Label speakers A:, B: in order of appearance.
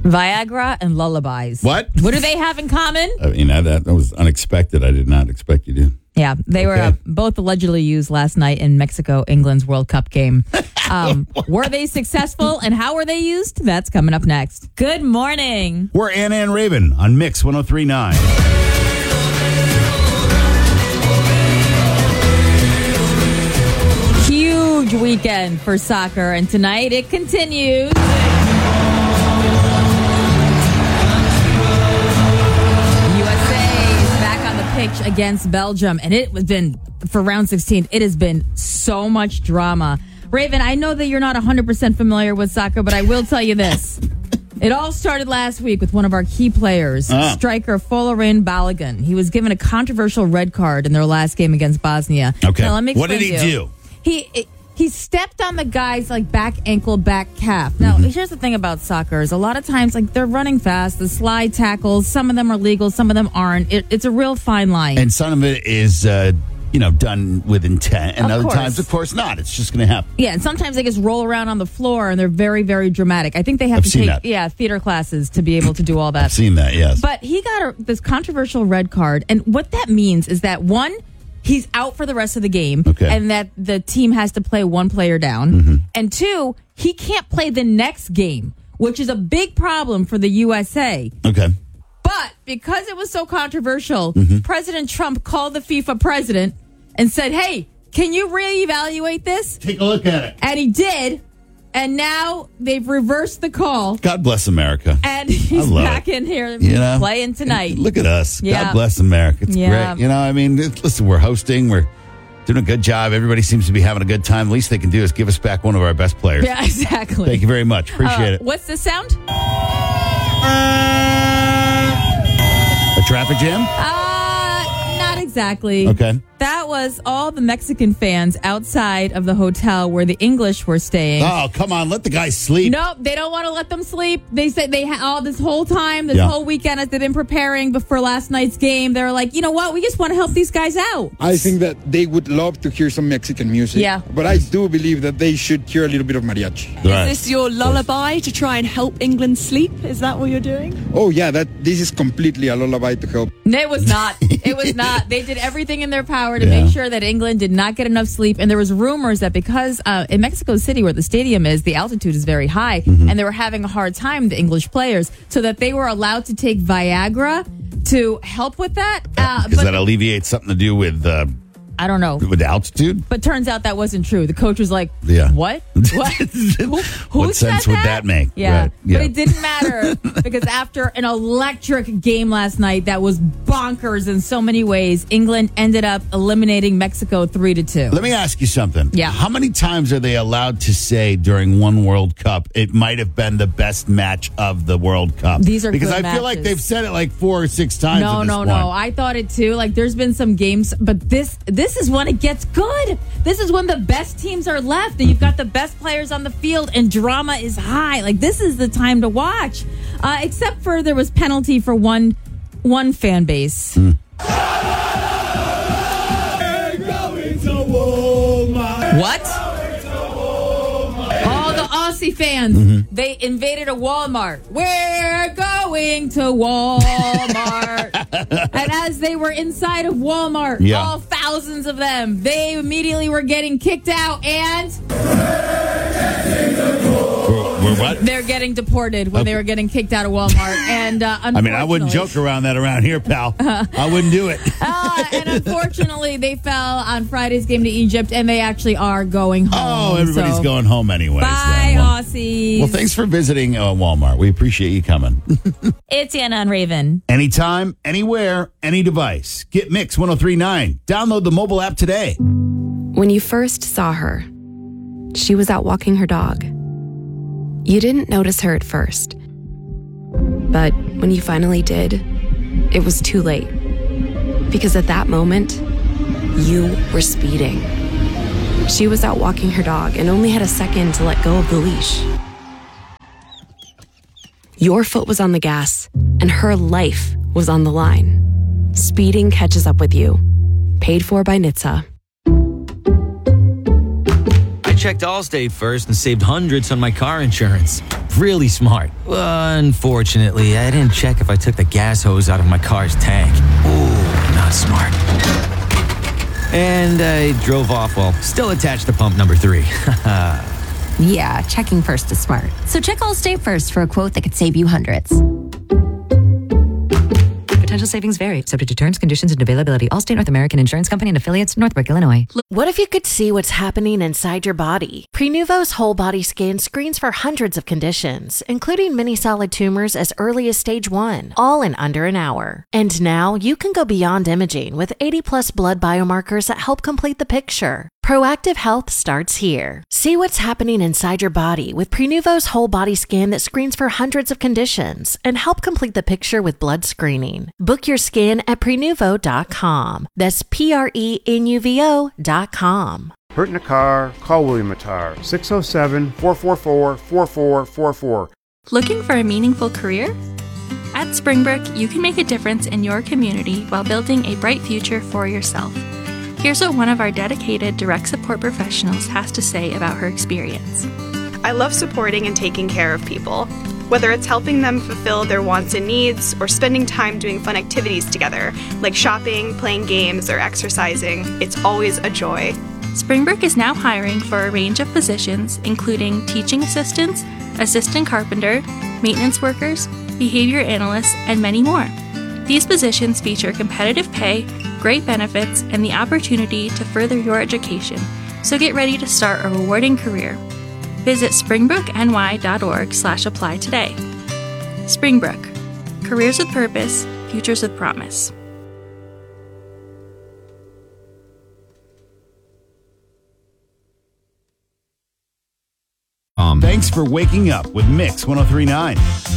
A: Viagra and lullabies.
B: What?
A: What do they have in common?
B: That was unexpected. I did not expect you to.
A: Yeah, they were both allegedly used last night in Mexico-England's World Cup game. Were they successful, and how were they used? That's coming up next. Good morning.
B: We're Anna and Raven on Mix 103.9.
A: Huge weekend for soccer, and tonight it continues. Pitch against Belgium, and it has been, for round 16, it has been so much drama. Raven, I know that you're not 100% familiar with soccer, but I will tell you this. It all started last week with one of our key players, striker Folarin Balogun. He was given a controversial red card in their last game against Bosnia.
B: Okay.
A: Now, let me
B: what did he do?
A: He stepped on the guy's back ankle, back calf. Now, here's the thing about soccer is a lot of times they're running fast, the slide tackles, some of them are legal, some of them aren't. It's a real fine line.
B: And some of it is done with intent, and other times, of course, not. It's just going to happen.
A: Yeah, and sometimes they just roll around on the floor and they're very, very dramatic. I think they have to take theater classes to be able to do all that.
B: I've seen that, yes.
A: But he got this controversial red card, and what that means is that one, he's out for the rest of the game, and that the team has to play one player down. And two, he can't play the next game, which is a big problem for the USA.
B: Okay.
A: But because it was so controversial, President Trump called the FIFA president and said, hey, can you reevaluate this?
B: Take a look at it.
A: And he did. And now they've reversed the call.
B: God bless America.
A: And he's back in here playing tonight.
B: Look at us.
A: Yeah.
B: God bless America. It's great. Listen, we're hosting. We're doing a good job. Everybody seems to be having a good time. The least they can do is give us back one of our best players.
A: Yeah, exactly.
B: Thank you very much. Appreciate it.
A: What's the sound?
B: A traffic jam?
A: Not exactly.
B: Okay.
A: That was all the Mexican fans outside of the hotel where the English were staying.
B: Oh, come on. Let the guys sleep.
A: Nope, they don't want to let them sleep. They said all this whole time, this whole weekend as they've been preparing before last night's game, they're like, you know what? We just want to help these guys out.
C: I think that they would love to hear some Mexican music.
A: Yeah.
C: But I do believe that they should hear a little bit of mariachi.
B: Right.
D: Is this your lullaby to try and help England sleep? Is that what you're doing?
C: Oh, yeah. This is completely a lullaby to help.
A: No, it was not. It was not. They did everything in their power to make sure that England did not get enough sleep. And there was rumors that because in Mexico City, where the stadium is, the altitude is very high, and they were having a hard time, the English players, so that they were allowed to take Viagra to help with that.
B: Because that alleviates something to do with...
A: I don't know.
B: With altitude?
A: But turns out that wasn't true. The coach was like, what? What? Who
B: what sense would that make?
A: Yeah.
B: Right. Yeah.
A: But it didn't matter because after an electric game last night that was bonkers in so many ways, England ended up eliminating Mexico 3-2.
B: Let me ask you something.
A: Yeah.
B: How many times are they allowed to say during one World Cup it might have been the best match of the World Cup?
A: These are
B: because
A: good
B: I feel like
A: matches.
B: they've said it like 4 or 6 times.
A: No. I thought it too. There's been some games, but this is when it gets good. This is when the best teams are left, and you've got the best players on the field, and drama is high. This is the time to watch. Except for there was penalty for one fan base. What? All the Aussie fans, they invaded a Walmart. We're going to Walmart. And as they were inside of Walmart, all thousands of them, they immediately were getting kicked out and...
B: We're what?
A: They're getting deported when they were getting kicked out of Walmart. And unfortunately...
B: I wouldn't joke around that around here, pal. I wouldn't do it.
A: And unfortunately, they fell on Friday's game to Egypt, and they actually are going home.
B: Oh, everybody's going home anyways.
A: Bye, Aussies.
B: Well, thanks for visiting Walmart. We appreciate you coming.
A: It's Anna and Raven.
B: Anytime, anywhere, any device. Get Mix 103.9. Download the mobile app today.
E: When you first saw her, she was out walking her dog. You didn't notice her at first. But when you finally did, it was too late. Because at that moment, you were speeding. She was out walking her dog and only had a second to let go of the leash. Your foot was on the gas, and her life was on the line. Speeding catches up with you. Paid for by NHTSA.
F: checked Allstate first and saved hundreds on my car insurance. Really smart. Unfortunately, I didn't check if I took the gas hose out of my car's tank. Ooh, not smart. And I drove off while still attached to pump number 3.
G: Yeah, checking first is smart. So check Allstate first for a quote that could save you hundreds.
H: Potential savings vary, subject to terms, conditions, and availability. Allstate North American Insurance Company and affiliates, Northbrook, Illinois.
I: What if you could see what's happening inside your body? Prenuvo's whole body scan screens for hundreds of conditions, including many solid tumors as early as stage 1, all in under an hour. And now you can go beyond imaging with 80+ blood biomarkers that help complete the picture. Proactive health starts here. See what's happening inside your body with Prenuvo's whole body scan that screens for hundreds of conditions and help complete the picture with blood screening. Book your scan at Prenuvo.com. That's Prenuvo.com.
J: Hurt in a car? Call William Attar, 607-444-4444.
K: Looking for a meaningful career? At Springbrook, you can make a difference in your community while building a bright future for yourself. Here's what one of our dedicated direct support professionals has to say about her experience.
L: I love supporting and taking care of people. Whether it's helping them fulfill their wants and needs or spending time doing fun activities together, like shopping, playing games, or exercising, it's always a joy.
K: Springbrook is now hiring for a range of positions, including teaching assistants, assistant carpenter, maintenance workers, behavior analysts, and many more. These positions feature competitive pay, great benefits, and the opportunity to further your education, so get ready to start a rewarding career. Visit springbrookny.org/apply today. Springbrook. Careers with purpose, futures with promise.
B: Thanks for waking up with Mix 103.9.